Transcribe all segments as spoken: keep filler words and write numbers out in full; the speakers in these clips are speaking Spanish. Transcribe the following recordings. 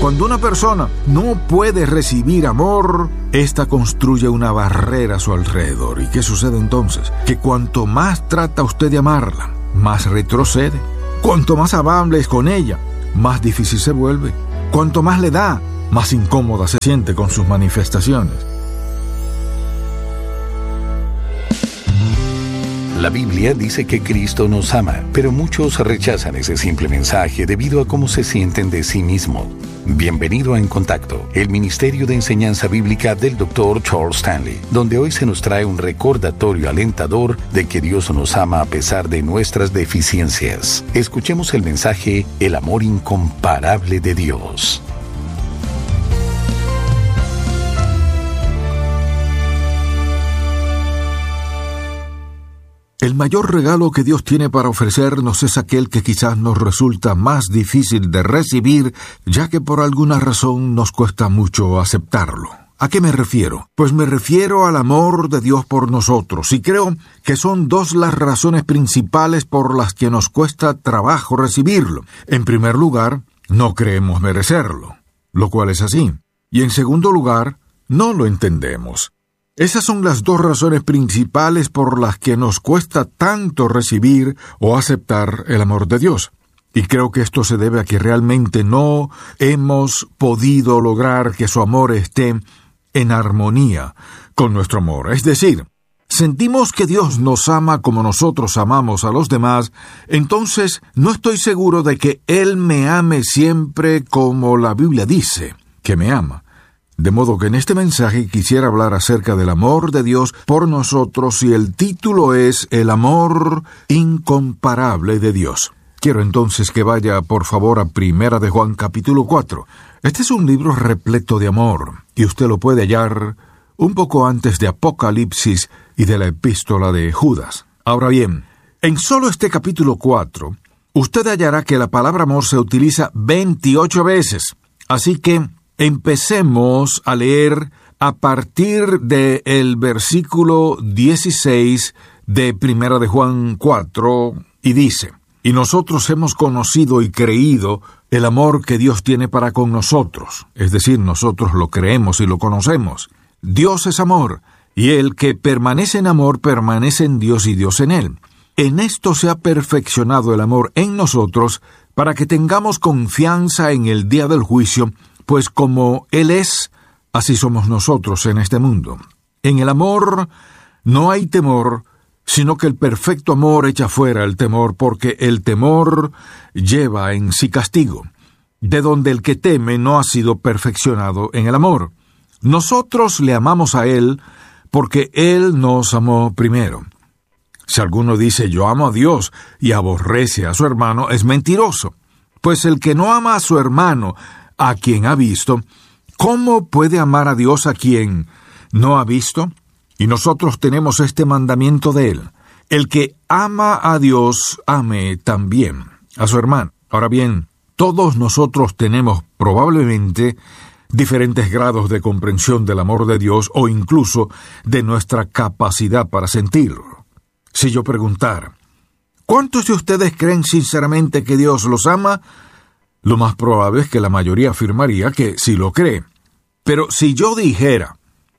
Cuando una persona no puede recibir amor, ésta construye una barrera a su alrededor. ¿Y qué sucede entonces? Que cuanto más trata usted de amarla, más retrocede. Cuanto más amable es con ella, más difícil se vuelve. Cuanto más le da, más incómoda se siente con sus manifestaciones. La Biblia dice que Cristo nos ama, pero muchos rechazan ese simple mensaje debido a cómo se sienten de sí mismos. Bienvenido a En Contacto, el Ministerio de Enseñanza Bíblica del doctor Charles Stanley, donde hoy se nos trae un recordatorio alentador de que Dios nos ama a pesar de nuestras deficiencias. Escuchemos el mensaje, El amor incomparable de Dios. El mayor regalo que Dios tiene para ofrecernos es aquel que quizás nos resulta más difícil de recibir, ya que por alguna razón nos cuesta mucho aceptarlo. ¿A qué me refiero? Pues me refiero al amor de Dios por nosotros, y creo que son dos las razones principales por las que nos cuesta trabajo recibirlo. En primer lugar, no creemos merecerlo, lo cual es así. Y en segundo lugar, no lo entendemos. Esas son las dos razones principales por las que nos cuesta tanto recibir o aceptar el amor de Dios. Y creo que esto se debe a que realmente no hemos podido lograr que su amor esté en armonía con nuestro amor. Es decir, sentimos que Dios nos ama como nosotros amamos a los demás, entonces no estoy seguro de que Él me ame siempre como la Biblia dice que me ama. De modo que en este mensaje quisiera hablar acerca del amor de Dios por nosotros y el título es El amor incomparable de Dios. Quiero entonces que vaya por favor a Primera de Juan capítulo cuatro. Este es un libro repleto de amor y usted lo puede hallar un poco antes de Apocalipsis y de la epístola de Judas. Ahora bien, en solo este capítulo cuatro, usted hallará que la palabra amor se utiliza veintiocho veces. Así que empecemos a leer a partir del versículo dieciséis de Primera de Juan cuatro, y dice: Y nosotros hemos conocido y creído el amor que Dios tiene para con nosotros. Es decir, nosotros lo creemos y lo conocemos. Dios es amor, y el que permanece en amor permanece en Dios y Dios en él. En esto se ha perfeccionado el amor en nosotros, para que tengamos confianza en el día del juicio, pues como Él es, así somos nosotros en este mundo. En el amor no hay temor, sino que el perfecto amor echa fuera el temor, porque el temor lleva en sí castigo, de donde el que teme no ha sido perfeccionado en el amor. Nosotros le amamos a Él, porque Él nos amó primero. Si alguno dice yo amo a Dios y aborrece a su hermano, es mentiroso, pues el que no ama a su hermano, a quien ha visto, ¿cómo puede amar a Dios a quien no ha visto? Y nosotros tenemos este mandamiento de Él: el que ama a Dios, ame también a su hermano. Ahora bien, todos nosotros tenemos probablemente diferentes grados de comprensión del amor de Dios o incluso de nuestra capacidad para sentirlo. Si yo preguntara, ¿cuántos de ustedes creen sinceramente que Dios los ama? Lo más probable es que la mayoría afirmaría que sí lo cree. Pero si yo dijera,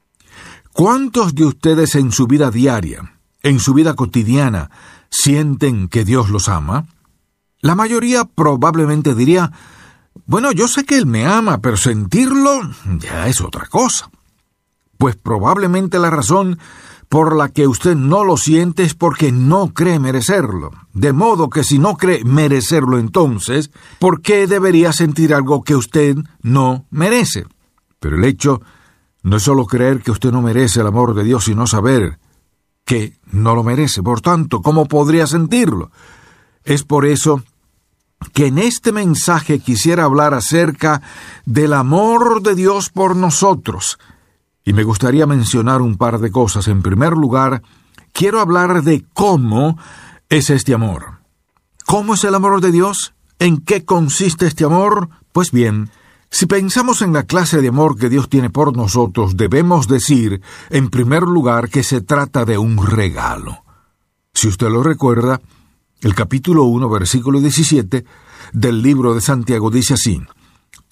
¿cuántos de ustedes en su vida diaria, en su vida cotidiana, sienten que Dios los ama? La mayoría probablemente diría, bueno, yo sé que Él me ama, pero sentirlo ya es otra cosa. Pues probablemente la razón por la que usted no lo siente es porque no cree merecerlo. De modo que si no cree merecerlo, entonces, ¿por qué debería sentir algo que usted no merece? Pero el hecho no es solo creer que usted no merece el amor de Dios, sino saber que no lo merece. Por tanto, ¿cómo podría sentirlo? Es por eso que en este mensaje quisiera hablar acerca del amor de Dios por nosotros. Y me gustaría mencionar un par de cosas. En primer lugar, quiero hablar de cómo es este amor. ¿Cómo es el amor de Dios? ¿En qué consiste este amor? Pues bien, si pensamos en la clase de amor que Dios tiene por nosotros, debemos decir, en primer lugar, que se trata de un regalo. Si usted lo recuerda, el capítulo uno, versículo diecisiete, del libro de Santiago dice así: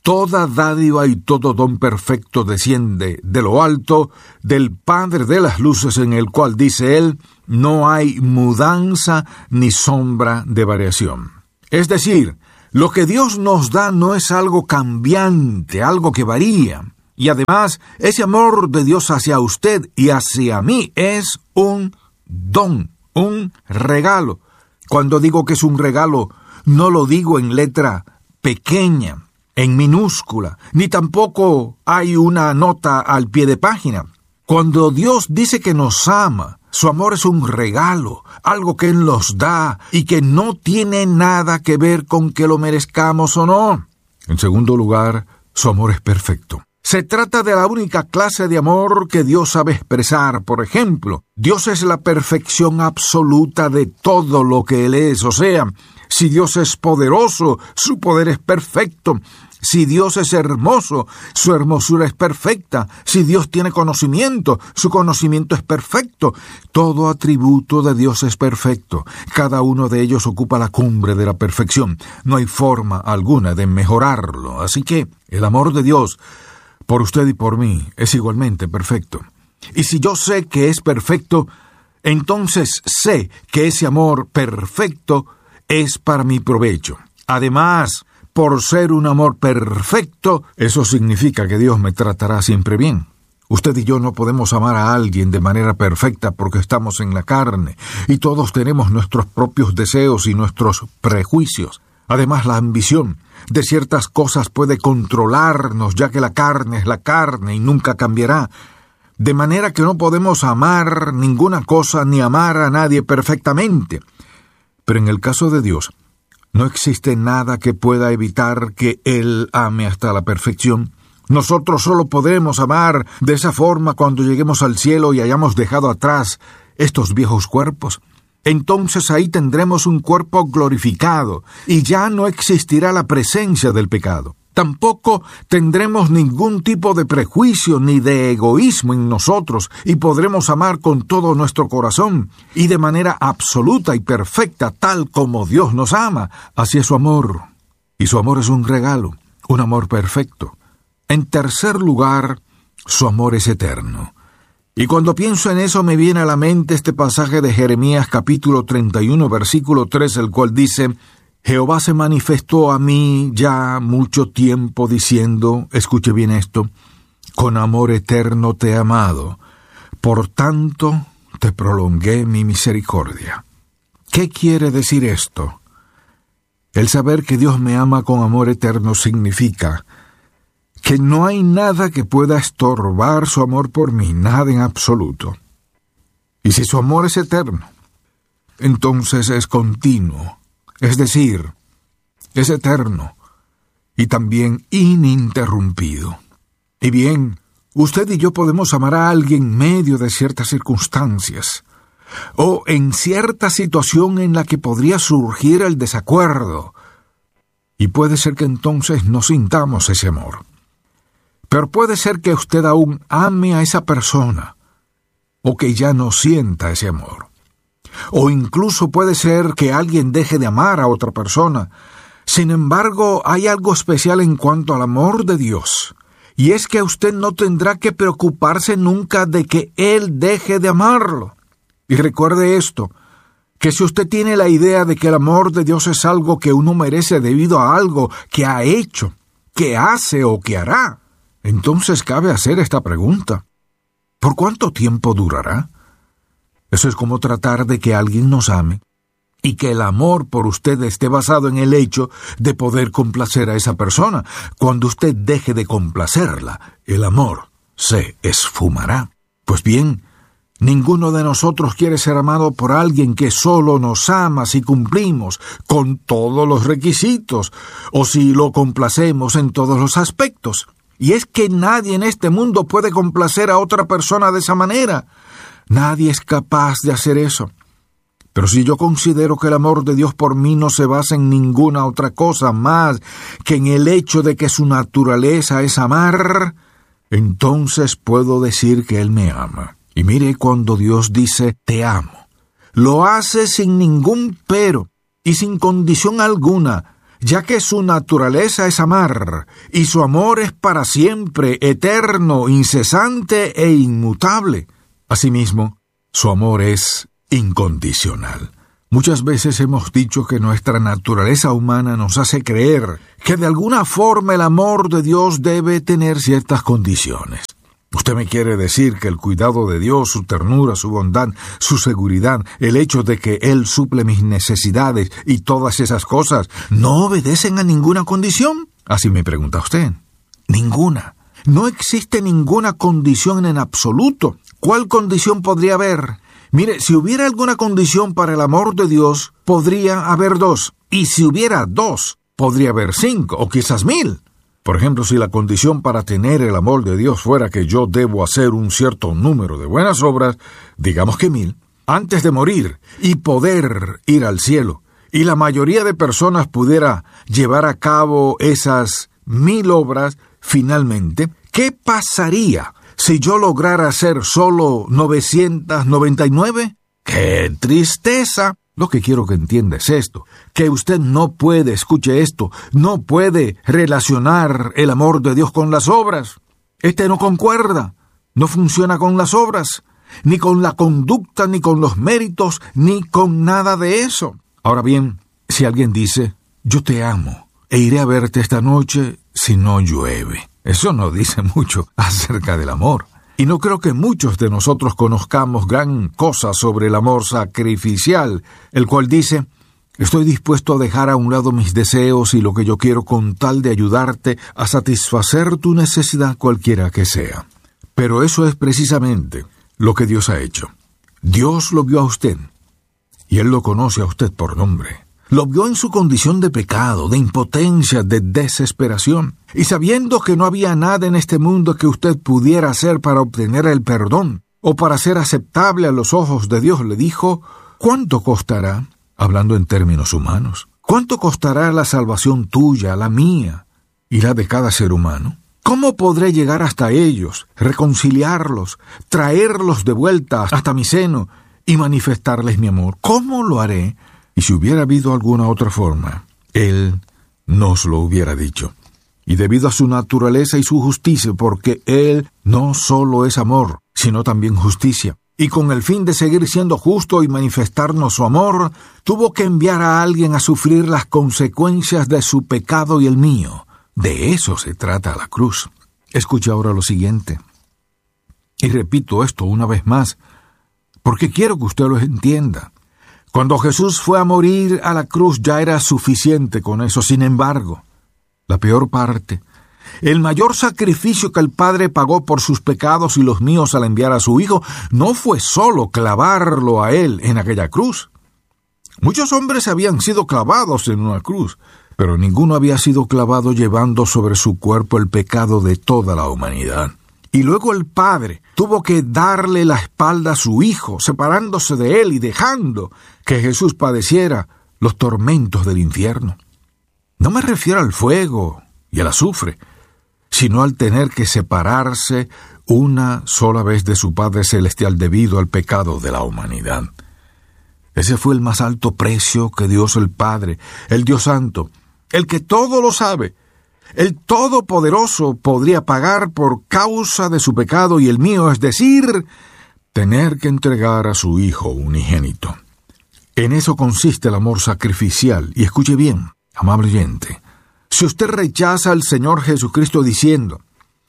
toda dádiva y todo don perfecto desciende de lo alto, del Padre de las luces, en el cual, dice él, no hay mudanza ni sombra de variación. Es decir, lo que Dios nos da no es algo cambiante, algo que varía. Y además, ese amor de Dios hacia usted y hacia mí es un don, un regalo. Cuando digo que es un regalo, no lo digo en letra pequeña, en minúscula, ni tampoco hay una nota al pie de página. Cuando Dios dice que nos ama, su amor es un regalo, algo que Él nos da y que no tiene nada que ver con que lo merezcamos o no. En segundo lugar, su amor es perfecto. Se trata de la única clase de amor que Dios sabe expresar. Por ejemplo, Dios es la perfección absoluta de todo lo que Él es. O sea, si Dios es poderoso, su poder es perfecto. Si Dios es hermoso, su hermosura es perfecta. Si Dios tiene conocimiento, su conocimiento es perfecto. Todo atributo de Dios es perfecto. Cada uno de ellos ocupa la cumbre de la perfección. No hay forma alguna de mejorarlo. Así que el amor de Dios por usted y por mí es igualmente perfecto. Y si yo sé que es perfecto, entonces sé que ese amor perfecto es para mi provecho. Además, por ser un amor perfecto, eso significa que Dios me tratará siempre bien. Usted y yo no podemos amar a alguien de manera perfecta porque estamos en la carne, y todos tenemos nuestros propios deseos y nuestros prejuicios. Además, la ambición de ciertas cosas puede controlarnos, ya que la carne es la carne y nunca cambiará. De manera que no podemos amar ninguna cosa ni amar a nadie perfectamente. Pero en el caso de Dios, no existe nada que pueda evitar que Él ame hasta la perfección. Nosotros solo podremos amar de esa forma cuando lleguemos al cielo y hayamos dejado atrás estos viejos cuerpos. Entonces ahí tendremos un cuerpo glorificado y ya no existirá la presencia del pecado. Tampoco tendremos ningún tipo de prejuicio ni de egoísmo en nosotros y podremos amar con todo nuestro corazón y de manera absoluta y perfecta, tal como Dios nos ama. Así es su amor. Y su amor es un regalo, un amor perfecto. En tercer lugar, su amor es eterno. Y cuando pienso en eso me viene a la mente este pasaje de Jeremías capítulo treinta y uno, versículo tres, el cual dice: Jehová se manifestó a mí ya mucho tiempo diciendo, escuche bien esto, con amor eterno te he amado, por tanto te prolongué mi misericordia. ¿Qué quiere decir esto? El saber que Dios me ama con amor eterno significa que no hay nada que pueda estorbar su amor por mí, nada en absoluto. Y si su amor es eterno, entonces es continuo, es decir, es eterno y también ininterrumpido. Y bien, usted y yo podemos amar a alguien en medio de ciertas circunstancias, o en cierta situación en la que podría surgir el desacuerdo, y puede ser que entonces no sintamos ese amor. Pero puede ser que usted aún ame a esa persona, o que ya no sienta ese amor. O incluso puede ser que alguien deje de amar a otra persona. Sin embargo, hay algo especial en cuanto al amor de Dios, y es que usted no tendrá que preocuparse nunca de que Él deje de amarlo. Y recuerde esto, que si usted tiene la idea de que el amor de Dios es algo que uno merece debido a algo que ha hecho, que hace o que hará, entonces cabe hacer esta pregunta: ¿por cuánto tiempo durará? Eso es como tratar de que alguien nos ame y que el amor por usted esté basado en el hecho de poder complacer a esa persona. Cuando usted deje de complacerla, el amor se esfumará. Pues bien, ninguno de nosotros quiere ser amado por alguien que solo nos ama si cumplimos con todos los requisitos o si lo complacemos en todos los aspectos. Y es que nadie en este mundo puede complacer a otra persona de esa manera. Nadie es capaz de hacer eso. Pero si yo considero que el amor de Dios por mí no se basa en ninguna otra cosa más que en el hecho de que su naturaleza es amar, entonces puedo decir que Él me ama. Y mire, cuando Dios dice te amo, lo hace sin ningún pero y sin condición alguna. ya que su naturaleza es amar, y su amor es para siempre, eterno, incesante e inmutable. Asimismo, su amor es incondicional. Muchas veces hemos dicho que nuestra naturaleza humana nos hace creer que de alguna forma el amor de Dios debe tener ciertas condiciones. Usted me quiere decir que el cuidado de Dios, su ternura, su bondad, su seguridad, el hecho de que Él suple mis necesidades y todas esas cosas, ¿no obedecen a ninguna condición? Así me pregunta usted. Ninguna. No existe ninguna condición en absoluto. ¿Cuál condición podría haber? Mire, si hubiera alguna condición para el amor de Dios, podría haber dos. Y si hubiera dos, podría haber cinco o quizás mil. Por ejemplo, si la condición para tener el amor de Dios fuera que yo debo hacer un cierto número de buenas obras, digamos que mil, antes de morir y poder ir al cielo, y la mayoría de personas pudiera llevar a cabo esas mil obras finalmente, ¿qué pasaría si yo lograra hacer solo novecientas noventa y nueve? ¡Qué tristeza! Lo que quiero que entienda es esto, que usted no puede, escuche esto, no puede relacionar el amor de Dios con las obras. Este no concuerda, no funciona con las obras, ni con la conducta, ni con los méritos, ni con nada de eso. Ahora bien, si alguien dice, yo te amo, e iré a verte esta noche si no llueve, eso no dice mucho acerca del amor. Y no creo que muchos de nosotros conozcamos gran cosa sobre el amor sacrificial, el cual dice, estoy dispuesto a dejar a un lado mis deseos y lo que yo quiero con tal de ayudarte a satisfacer tu necesidad cualquiera que sea. Pero eso es precisamente lo que Dios ha hecho. Dios lo vio a usted, y Él lo conoce a usted por nombre. Lo vio en su condición de pecado, de impotencia, de desesperación. Y sabiendo que no había nada en este mundo que usted pudiera hacer para obtener el perdón o para ser aceptable a los ojos de Dios, le dijo, ¿cuánto costará? Hablando en términos humanos. ¿Cuánto costará la salvación tuya, la mía y la de cada ser humano? ¿Cómo podré llegar hasta ellos, reconciliarlos, traerlos de vuelta hasta mi seno y manifestarles mi amor? ¿Cómo lo haré? Y si hubiera habido alguna otra forma, Él nos lo hubiera dicho. Y debido a su naturaleza y su justicia, porque Él no solo es amor, sino también justicia, y con el fin de seguir siendo justo y manifestarnos su amor, tuvo que enviar a alguien a sufrir las consecuencias de su pecado y el mío. De eso se trata la cruz. Escuche ahora lo siguiente. Y repito esto una vez más, porque quiero que usted lo entienda. Cuando Jesús fue a morir a la cruz ya era suficiente con eso. Sin embargo, la peor parte, el mayor sacrificio que el Padre pagó por sus pecados y los míos al enviar a su Hijo, no fue solo clavarlo a Él en aquella cruz. Muchos hombres habían sido clavados en una cruz, pero ninguno había sido clavado llevando sobre su cuerpo el pecado de toda la humanidad. Y luego el Padre tuvo que darle la espalda a su Hijo, separándose de Él y dejando que Jesús padeciera los tormentos del infierno. No me refiero al fuego y al azufre, sino al tener que separarse una sola vez de su Padre Celestial debido al pecado de la humanidad. Ese fue el más alto precio que Dios el Padre, el Dios Santo, el que todo lo sabe, el Todopoderoso podría pagar por causa de su pecado y el mío, es decir, tener que entregar a su Hijo unigénito. En eso consiste el amor sacrificial. Y escuche bien, amable oyente, si usted rechaza al Señor Jesucristo diciendo,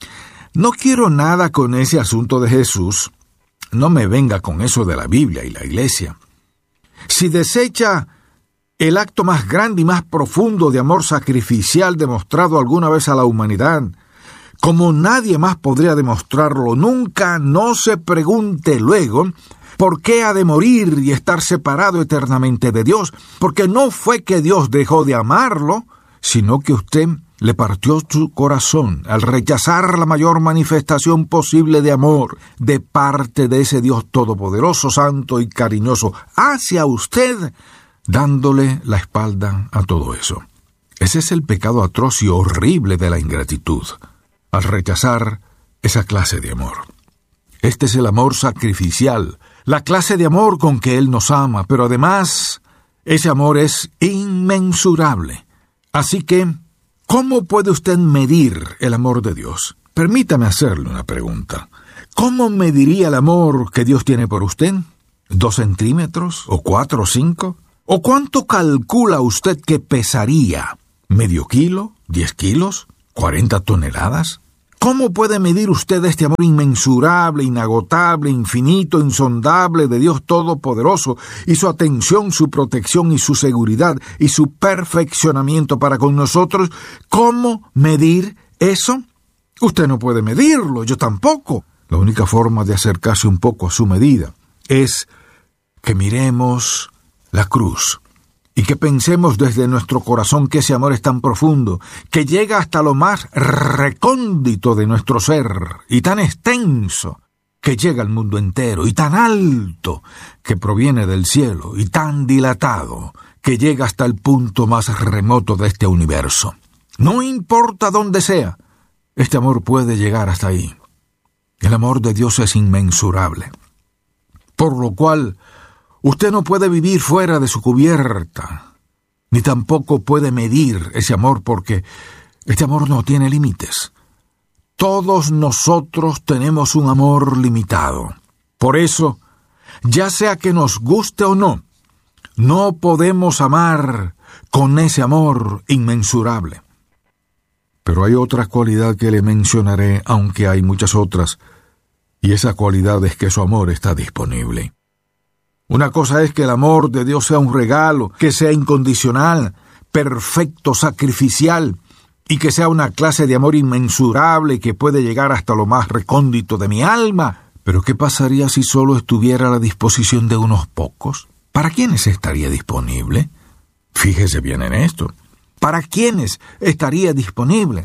no quiero nada con ese asunto de Jesús, no me venga con eso de la Biblia y la Iglesia. Si desecha el acto más grande y más profundo de amor sacrificial demostrado alguna vez a la humanidad, como nadie más podría demostrarlo nunca, no se pregunte luego por qué ha de morir y estar separado eternamente de Dios, porque no fue que Dios dejó de amarlo, sino que usted le partió su corazón al rechazar la mayor manifestación posible de amor de parte de ese Dios todopoderoso, santo y cariñoso hacia usted, dándole la espalda a todo eso. Ese es el pecado atroz y horrible de la ingratitud, al rechazar esa clase de amor. Este es el amor sacrificial, la clase de amor con que Él nos ama, pero además ese amor es inmensurable. Así que, ¿cómo puede usted medir el amor de Dios? Permítame hacerle una pregunta. ¿Cómo mediría el amor que Dios tiene por usted? ¿Dos centímetros? ¿O cuatro o cinco? ¿O cuánto calcula usted que pesaría? ¿Medio kilo? ¿Diez kilos? ¿Cuarenta toneladas? ¿Cómo puede medir usted este amor inmensurable, inagotable, infinito, insondable de Dios Todopoderoso y su atención, su protección y su seguridad y su perfeccionamiento para con nosotros? ¿Cómo medir eso? Usted no puede medirlo, yo tampoco. La única forma de acercarse un poco a su medida es que miremos la cruz y que pensemos desde nuestro corazón que ese amor es tan profundo, que llega hasta lo más recóndito de nuestro ser, y tan extenso, que llega al mundo entero, y tan alto, que proviene del cielo, y tan dilatado, que llega hasta el punto más remoto de este universo. No importa dónde sea, este amor puede llegar hasta ahí. El amor de Dios es inmensurable, por lo cual usted no puede vivir fuera de su cubierta, ni tampoco puede medir ese amor, porque este amor no tiene límites. Todos nosotros tenemos un amor limitado. Por eso, ya sea que nos guste o no, no podemos amar con ese amor inmensurable. Pero hay otra cualidad que le mencionaré, aunque hay muchas otras, y esa cualidad es que su amor está disponible. Una cosa es que el amor de Dios sea un regalo, que sea incondicional, perfecto, sacrificial, y que sea una clase de amor inmensurable que puede llegar hasta lo más recóndito de mi alma. Pero ¿qué pasaría si solo estuviera a la disposición de unos pocos? ¿Para quiénes estaría disponible? Fíjese bien en esto. ¿Para quiénes estaría disponible?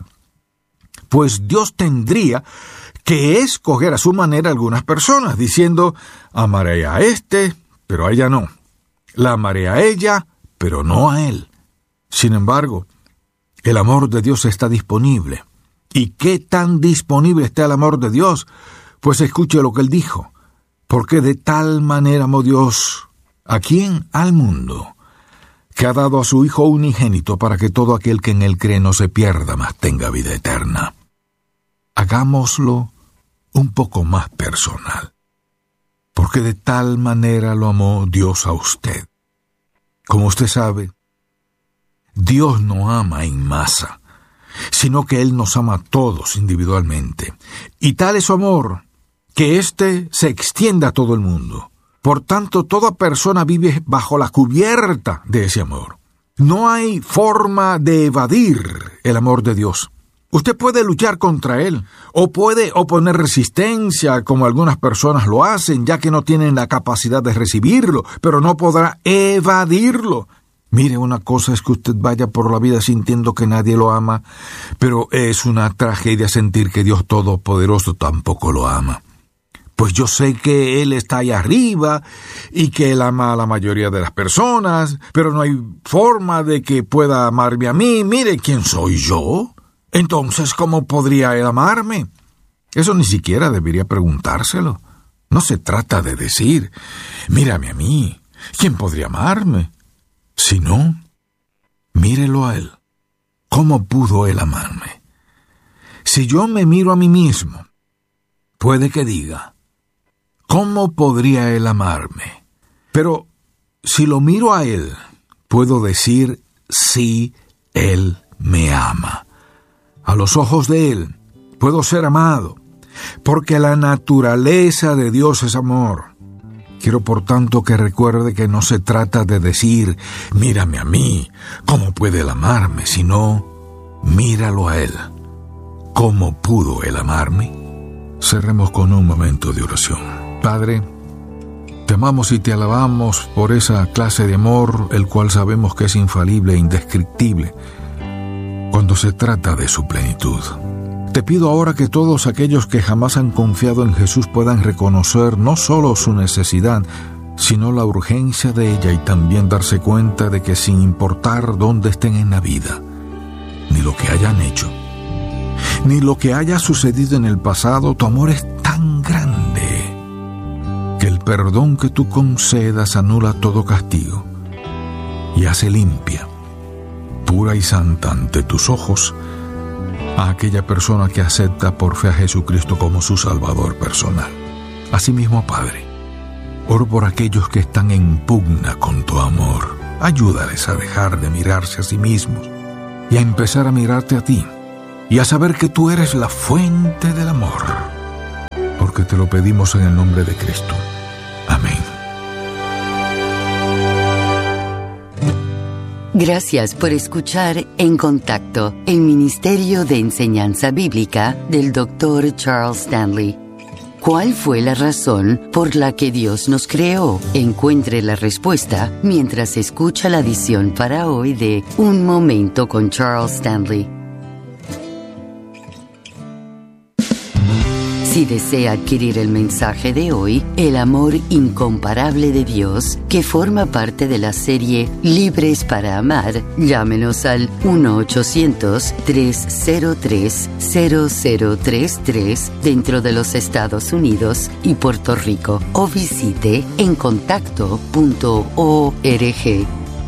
Pues Dios tendría que escoger a su manera algunas personas, diciendo, amaré a este, pero a ella no. La amaré a ella, pero no a él. Sin embargo, el amor de Dios está disponible. ¿Y qué tan disponible está el amor de Dios? Pues escuche lo que él dijo. Porque de tal manera amó Dios, ¿a quién? Al mundo, que ha dado a su Hijo unigénito para que todo aquel que en él cree no se pierda, mas tenga vida eterna. Hagámoslo un poco más personal. Porque de tal manera lo amó Dios a usted. Como usted sabe, Dios no ama en masa, sino que Él nos ama a todos individualmente. Y tal es su amor, que éste se extiende a todo el mundo. Por tanto, toda persona vive bajo la cubierta de ese amor. No hay forma de evadir el amor de Dios. Usted puede luchar contra él, o puede oponer resistencia, como algunas personas lo hacen, ya que no tienen la capacidad de recibirlo, pero no podrá evadirlo. Mire, una cosa es que usted vaya por la vida sintiendo que nadie lo ama, pero es una tragedia sentir que Dios Todopoderoso tampoco lo ama. Pues yo sé que Él está ahí arriba y que Él ama a la mayoría de las personas, pero no hay forma de que pueda amarme a mí. Mire, ¿quién soy yo? Entonces, ¿cómo podría Él amarme? Eso ni siquiera debería preguntárselo. No se trata de decir, mírame a mí, ¿quién podría amarme? Si no, mírelo a Él. ¿Cómo pudo Él amarme? Si yo me miro a mí mismo, puede que diga, ¿cómo podría Él amarme? Pero si lo miro a Él, puedo decir, sí, Él me ama. A los ojos de Él puedo ser amado, porque la naturaleza de Dios es amor. Quiero por tanto que recuerde que no se trata de decir, mírame a mí, ¿cómo puede Él amarme? Sino, míralo a Él. ¿Cómo pudo Él amarme? Cerremos con un momento de oración. Padre, te amamos y te alabamos por esa clase de amor, el cual sabemos que es infalible e indescriptible cuando se trata de su plenitud. Te pido ahora que todos aquellos que jamás han confiado en Jesús puedan reconocer no solo su necesidad, sino la urgencia de ella, y también darse cuenta de que sin importar dónde estén en la vida, ni lo que hayan hecho, ni lo que haya sucedido en el pasado, tu amor es tan grande que el perdón que tú concedas anula todo castigo y hace limpia, pura y santa ante tus ojos a aquella persona que acepta por fe a Jesucristo como su Salvador personal. Asimismo, Padre, oro por aquellos que están en pugna con tu amor. Ayúdales a dejar de mirarse a sí mismos y a empezar a mirarte a ti y a saber que tú eres la fuente del amor, porque te lo pedimos en el nombre de Cristo. Amén. Gracias por escuchar En Contacto, el Ministerio de Enseñanza Bíblica del doctor Charles Stanley. ¿Cuál fue la razón por la que Dios nos creó? Encuentre la respuesta mientras escucha la edición para hoy de Un Momento con Charles Stanley. Si desea adquirir el mensaje de hoy, El amor incomparable de Dios, que forma parte de la serie Libres para Amar, llámenos al uno ochocientos, tres cero tres, cero cero tres tres dentro de los Estados Unidos y Puerto Rico o visite en contacto punto org.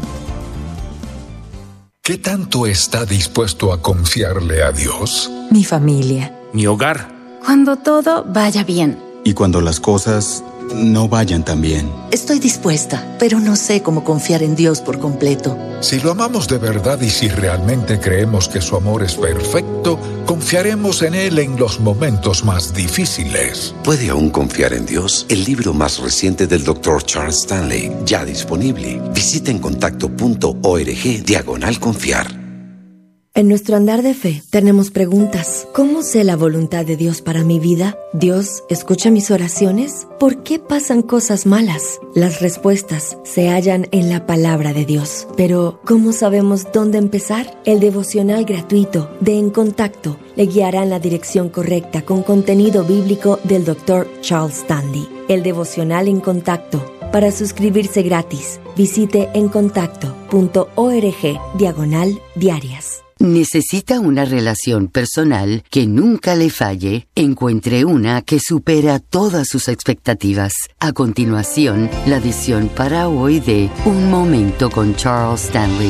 ¿Qué tanto está dispuesto a confiarle a Dios? Mi familia. Mi hogar. Cuando todo vaya bien. Y cuando las cosas no vayan tan bien. Estoy dispuesta, pero no sé cómo confiar en Dios por completo. Si lo amamos de verdad y si realmente creemos que su amor es perfecto, confiaremos en Él en los momentos más difíciles. ¿Puede aún confiar en Dios? El libro más reciente del doctor Charles Stanley, ya disponible. Visita en contacto punto org diagonal confiar. En nuestro andar de fe tenemos preguntas. ¿Cómo sé la voluntad de Dios para mi vida? ¿Dios escucha mis oraciones? ¿Por qué pasan cosas malas? Las respuestas se hallan en la palabra de Dios. Pero, ¿cómo sabemos dónde empezar? El devocional gratuito de En Contacto le guiará en la dirección correcta con contenido bíblico del doctor Charles Stanley. El devocional En Contacto. Para suscribirse gratis, visite en contacto punto org diagonal diarias. ¿Necesita una relación personal que nunca le falle? Encuentre una que supera todas sus expectativas. A continuación, la edición para hoy de Un Momento con Charles Stanley.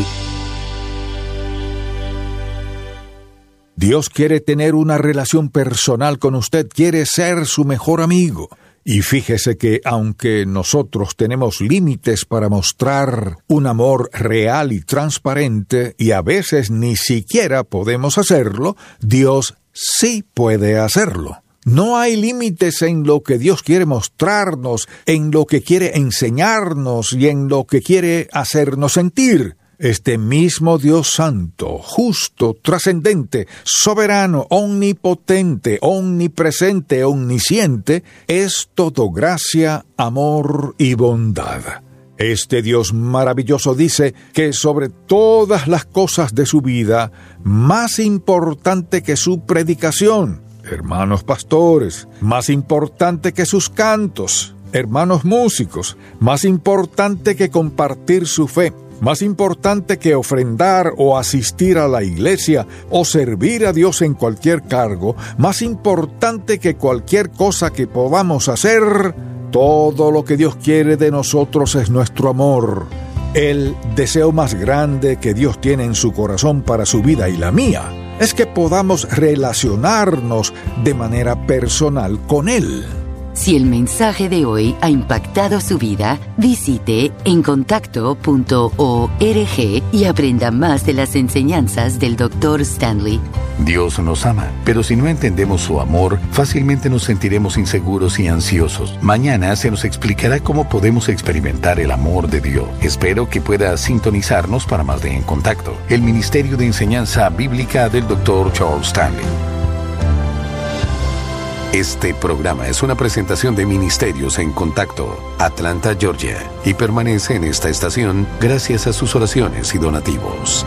Dios quiere tener una relación personal con usted, quiere ser su mejor amigo. Y fíjese que aunque nosotros tenemos límites para mostrar un amor real y transparente, y a veces ni siquiera podemos hacerlo, Dios sí puede hacerlo. No hay límites en lo que Dios quiere mostrarnos, en lo que quiere enseñarnos y en lo que quiere hacernos sentir. Este mismo Dios santo, justo, trascendente, soberano, omnipotente, omnipresente, omnisciente, es todo gracia, amor y bondad. Este Dios maravilloso dice que sobre todas las cosas de su vida, más importante que su predicación, hermanos pastores, más importante que sus cantos, hermanos músicos, más importante que compartir su fe, más importante que ofrendar o asistir a la iglesia o servir a Dios en cualquier cargo, más importante que cualquier cosa que podamos hacer, todo lo que Dios quiere de nosotros es nuestro amor. El deseo más grande que Dios tiene en su corazón para su vida y la mía es que podamos relacionarnos de manera personal con Él. Si el mensaje de hoy ha impactado su vida, visite en contacto punto org y aprenda más de las enseñanzas del doctor Stanley. Dios nos ama, pero si no entendemos su amor, fácilmente nos sentiremos inseguros y ansiosos. Mañana se nos explicará cómo podemos experimentar el amor de Dios. Espero que pueda sintonizarnos para más de En Contacto, el Ministerio de Enseñanza Bíblica del doctor Charles Stanley. Este programa es una presentación de Ministerios en Contacto, Atlanta, Georgia, y permanece en esta estación gracias a sus oraciones y donativos.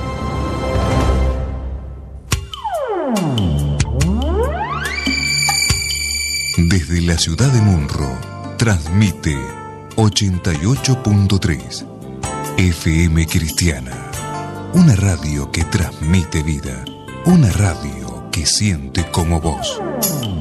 Desde la ciudad de Munro, transmite ochenta y ocho punto tres F M Cristiana, una radio que transmite vida, una radio que siente como vos.